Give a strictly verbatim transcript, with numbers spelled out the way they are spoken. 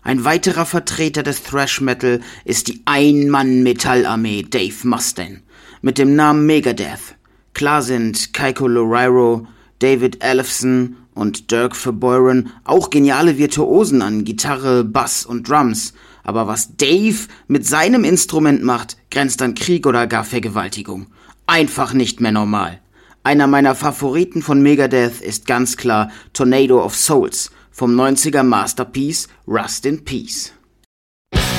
Ein weiterer Vertreter des Thrash Metal ist die Ein-Mann-Metallarmee Dave Mustaine mit dem Namen Megadeth. Klar sind Keiko Loureiro, David Ellefson und Dirk Verbeuren auch geniale Virtuosen an Gitarre, Bass und Drums, aber was Dave mit seinem Instrument macht, grenzt an Krieg oder gar Vergewaltigung. Einfach nicht mehr normal. Einer meiner Favoriten von Megadeth ist ganz klar Tornado of Souls vom neunziger Masterpiece Rust in Peace.